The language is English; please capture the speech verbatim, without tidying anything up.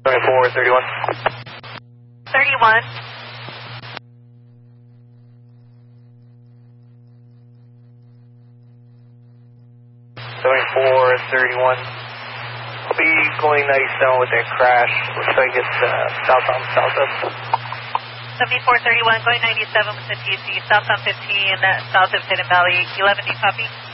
seventy-four thirty-one. thirty-one. seventy-four thirty-one. I'll be going ninety-seven with that crash. Looks like it's uh, southbound southwest. seventy-four thirty-one, going ninety-seven with the T C, southbound fifteen, uh, south of Hidden Valley, eleven, do you copy?